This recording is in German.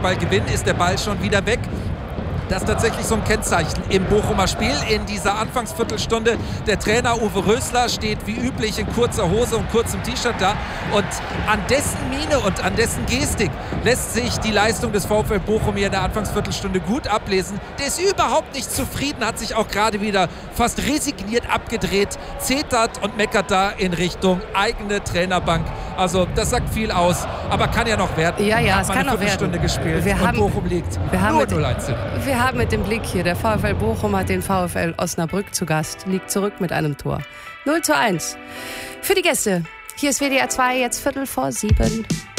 Kopfballgewinn ist der Ball schon wieder weg. Das ist tatsächlich so ein Kennzeichen im Bochumer Spiel. In dieser Anfangsviertelstunde der Trainer Uwe Rösler steht wie üblich in kurzer Hose und kurzem T-Shirt da. Und an dessen Miene und an dessen Gestik lässt sich die Leistung des VfL Bochum hier in der Anfangsviertelstunde gut ablesen. Der ist überhaupt nicht zufrieden, hat sich auch gerade wieder fast resigniert abgedreht, zetert und meckert da in Richtung eigene Trainerbank. Also das sagt viel aus, aber kann ja noch werden. Ja, hat es mal kann eine noch werden. Viertelstunde gespielt und Bochum liegt nur 0-1. Wir haben mit dem Blick hier, der VfL Bochum hat den VfL Osnabrück zu Gast, liegt zurück mit einem Tor. 0-1 für die Gäste. Hier ist WDR 2, jetzt 7:15.